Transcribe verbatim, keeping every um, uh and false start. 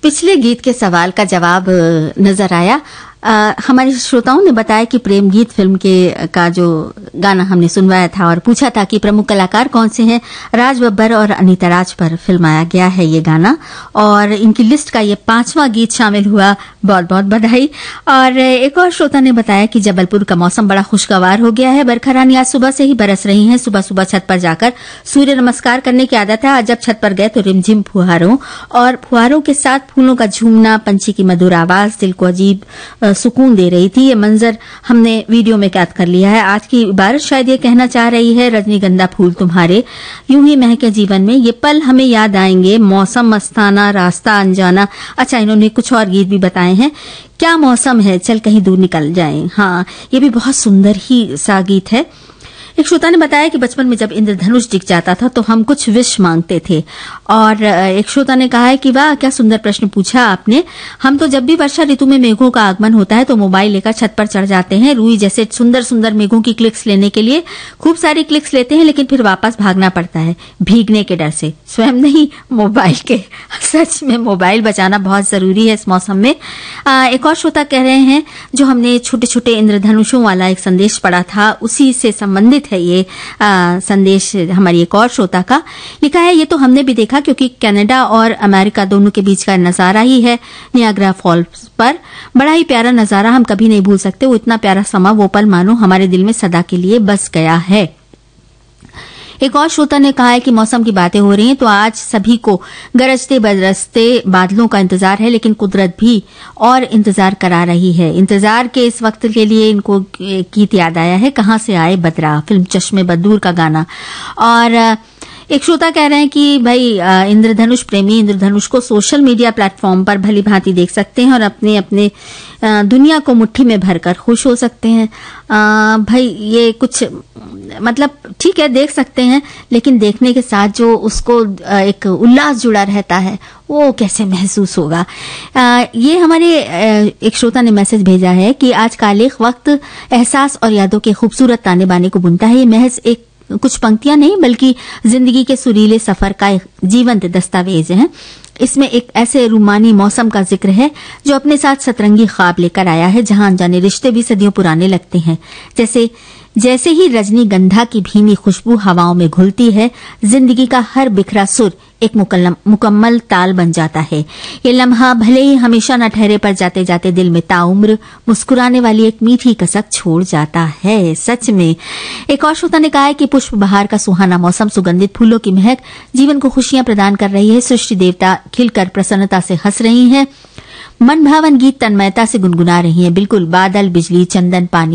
पिछले गीत के सवाल का जवाब अ, नजर आया। आ, हमारे श्रोताओं ने बताया कि प्रेम गीत फिल्म के का जो गाना हमने सुनवाया था और पूछा था कि प्रमुख कलाकार कौन से हैं। राज बब्बर और अनीता राज पर फिल्माया गया है ये गाना और इनकी लिस्ट का ये पांचवां गीत शामिल हुआ। बहुत बहुत बधाई। और एक और श्रोता ने बताया कि जबलपुर का मौसम बड़ा खुशगवार हो गया है। बरखा रानी आज सुबह से ही बरस रही हैं। सुबह सुबह छत पर जाकर सूर्य नमस्कार करने की आदत है। आज जब छत पर गए तो रिमझिम फुहारों और फुहारों के साथ फूलों का झूमना, पंछी की मधुर आवाज दिल को अजीब सुकून दे रही थी। ये मंजर हमने वीडियो में कैद कर लिया है। आज की इबारत शायद ये कहना चाह रही है, रजनीगंधा फूल तुम्हारे यूं ही महके जीवन में, ये पल हमें याद आएंगे, मौसम मस्ताना, रास्ता अनजाना। अच्छा, इन्होंने कुछ और गीत भी बताए हैं। क्या मौसम है, चल कहीं दूर निकल जाएं। हाँ, ये भी बहुत सुंदर ही सा गीत है। एक श्रोता ने बताया कि बचपन में जब इंद्रधनुष दिख जाता था तो हम कुछ विश मांगते थे। और एक श्रोता ने कहा है कि वाह क्या सुंदर प्रश्न पूछा आपने। हम तो जब भी वर्षा ऋतु में मेघों का आगमन होता है तो मोबाइल लेकर छत पर चढ़ जाते हैं, रुई जैसे सुंदर सुंदर मेघों की क्लिक्स लेने के लिए। खूब सारी क्लिक्स लेते हैं लेकिन फिर वापस भागना पड़ता है भीगने के डर से, स्वयं नहीं मोबाइल के। सच में मोबाइल बचाना बहुत जरूरी है इस मौसम में। आ, एक और श्रोता कह रहे हैं जो हमने छोटे छोटे इंद्रधनुषों वाला एक संदेश पढ़ा था उसी से संबंधित है ये आ, संदेश हमारी एक और श्रोता का। लिखा है, ये तो हमने भी देखा क्योंकि कनाडा और अमेरिका दोनों के बीच का नजारा ही है नियाग्रा फॉल्स पर। बड़ा ही प्यारा नजारा, हम कभी नहीं भूल सकते। वो इतना प्यारा समा, वो पल मानो हमारे दिल में सदा के लिए बस गया है। एक और श्रोता ने कहा है कि मौसम की बातें हो रही हैं तो आज सभी को गरजते बरसते बादलों का इंतजार है, लेकिन कुदरत भी और इंतजार करा रही है। इंतजार के इस वक्त के लिए इनको गीत याद आया है, कहां से आए बदरा, फिल्म चश्मे बदूर का गाना। और एक श्रोता कह रहे हैं कि भाई इंद्रधनुष प्रेमी इंद्रधनुष को सोशल मीडिया प्लेटफॉर्म पर भली भांति देख सकते हैं और अपने अपने दुनिया को मुट्ठी में भरकर खुश हो सकते हैं। आ, भाई ये कुछ मतलब ठीक है, देख सकते हैं, लेकिन देखने के साथ जो उसको एक उल्लास जुड़ा रहता है वो कैसे महसूस होगा। आ, ये हमारे एक श्रोता ने मैसेज भेजा है कि आज कालिख वक्त एहसास और यादों के खूबसूरत ताने बाने को बुनता है। ये महज एक कुछ पंक्तियां नहीं बल्कि जिंदगी के सुरीले सफर का एक जीवंत दस्तावेज है। इसमें एक ऐसे रूमानी मौसम का जिक्र है जो अपने साथ सतरंगी ख्वाब लेकर आया है, जहां अनजाने रिश्ते भी सदियों पुराने लगते हैं। जैसे जैसे ही रजनीगंधा की भीनी खुशबू हवाओं में घुलती है, जिंदगी का हर बिखरा सुर एक मुकम्मल ताल बन जाता है। ये लम्हा भले ही हमेशा न ठहरे पर जाते जाते दिल में ताउम्र मुस्कुराने वाली एक मीठी कसक छोड़ जाता है। सच में। एक और श्रोता ने कहा है कि पुष्प बहार का सुहाना मौसम, सुगंधित फूलों की महक जीवन को खुशियां प्रदान कर रही है। सृष्टि देवता खिलकर प्रसन्नता से हंस रही हैं। मन भावन गीत तन्मयता से गुनगुना रही हैं। बिल्कुल बादल, बिजली, चंदन, पानी